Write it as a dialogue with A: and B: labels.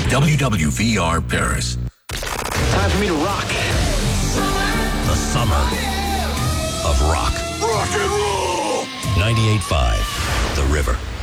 A: WWVR Paris.
B: Time for me to rock.
C: The summer of rock.
A: Rock and roll!
C: 98.5, The River.